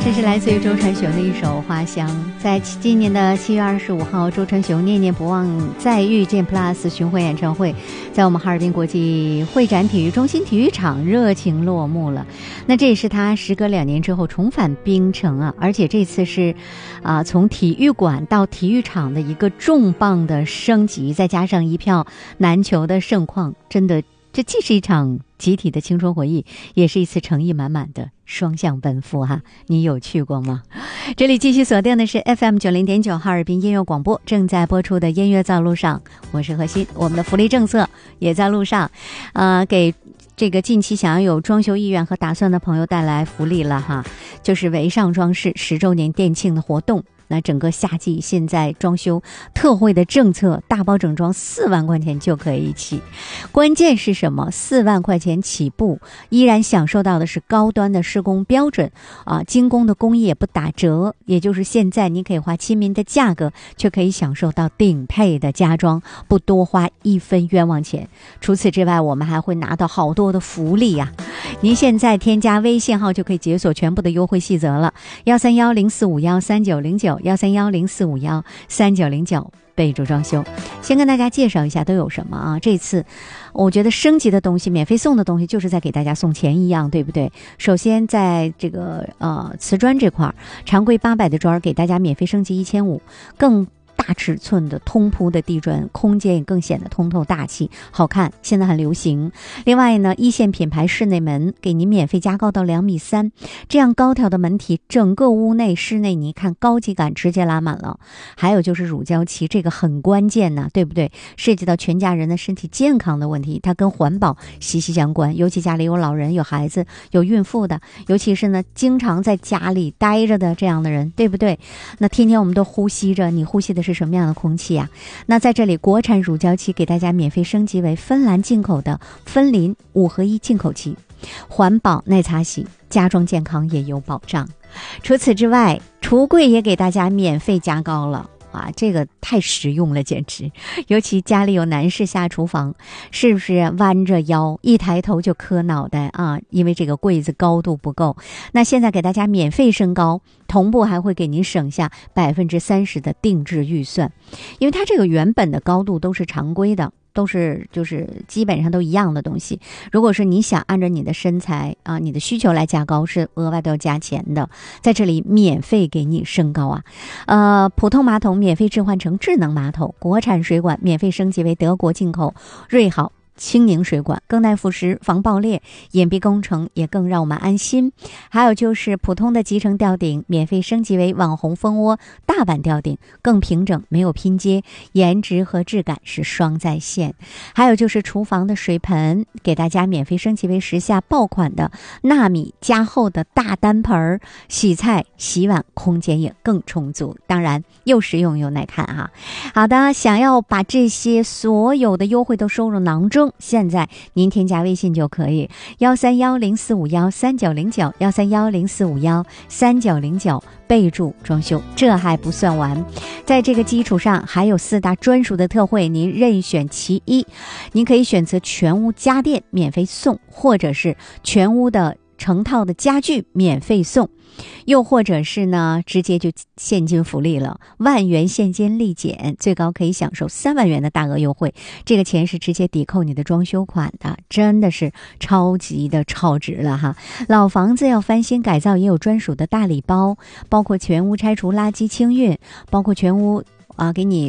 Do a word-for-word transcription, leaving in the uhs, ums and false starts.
这是来自于周传雄的一首《花香》。在今年的七月二十五号，周传雄念念不忘再遇见 Plus 巡回演唱会在我们哈尔滨国际会展体育中心体育场热情落幕了。那这也是他时隔两年之后重返槟城啊，而且这次是啊从体育馆到体育场的一个重磅的升级，再加上一票难求的盛况，真的这既是一场集体的青春回忆，也是一次诚意满满的双向奔赴哈。你有去过吗？这里继续锁定的是 F M 九零点九 哈尔滨音乐广播，正在播出的音乐在路上，我是何欣。我们的福利政策也在路上，呃，给这个近期想要有装修意愿和打算的朋友带来福利了哈，就是维尚装饰十周年店庆的活动。那整个夏季现在装修特惠的政策，大包整装四万块钱就可以起。关键是什么？四万块钱起步，依然享受到的是高端的施工标准啊，精工的工艺也不打折，也就是现在你可以花亲民的价格，却可以享受到顶配的家装，不多花一分冤枉钱。除此之外，我们还会拿到好多的福利呀、啊！您现在添加微信号就可以解锁全部的优惠细则了，幺三幺零四五幺三九零九。幺三幺零四五幺三九零九，备注装修。先跟大家介绍一下都有什么啊？这次我觉得升级的东西，免费送的东西，就是在给大家送钱一样，对不对？首先在这个呃瓷砖这块，常规八百的砖给大家免费升级一千五，更大尺寸的通铺的地砖，空间也更显得通透大气好看，现在很流行。另外呢，一线品牌室内门给您免费加高到两米三，这样高挑的门体，整个屋内室内你看高级感直接拉满了。还有就是乳胶漆，这个很关键呢、啊，对不对？涉及到全家人的身体健康的问题，它跟环保息息相关。尤其家里有老人、有孩子、有孕妇的，尤其是呢经常在家里待着的这样的人，对不对？那天天我们都呼吸着，你呼吸的是什么样的空气呀、啊？那在这里，国产乳胶漆给大家免费升级为芬兰进口的芬林五合一进口漆，环保耐擦洗，家装健康也有保障。除此之外，橱柜也给大家免费加高了。啊，这个太实用了，简直！尤其家里有男士下厨房，是不是弯着腰，一抬头就磕脑袋啊？因为这个柜子高度不够。那现在给大家免费升高，同步还会给您省下百分之三十的定制预算，因为它这个原本的高度都是常规的。都是就是基本上都一样的东西，如果是你想按照你的身材啊、你的需求来加高，是额外都要加钱的，在这里免费给你升高啊。呃，普通马桶免费置换成智能马桶，国产水管免费升级为德国进口瑞好清凝水管，更耐腐蚀、防爆裂，隐蔽工程也更让我们安心。还有就是普通的集成吊顶免费升级为网红蜂窝大版吊顶，更平整，没有拼接，颜值和质感是双在线。还有就是厨房的水盆，给大家免费升级为时下爆款的纳米加厚的大单盆，洗菜洗碗空间也更充足，当然又实用又耐看哈。好的，想要把这些所有的优惠都收入囊中，现在您添加微信就可以，幺三幺零四五幺三九零九，幺三幺零四五幺三九零九，备注装修。这还不算完，在这个基础上还有四大专属的特惠，您任选其一。您可以选择全屋家电免费送，或者是全屋的成套的家具免费送，又或者是呢直接就现金福利了，万元现金立减，最高可以享受三万元的大额优惠，这个钱是直接抵扣你的装修款的，真的是超级的超值了哈。老房子要翻新改造也有专属的大礼包，包括全屋拆除垃圾清运，包括全屋啊给你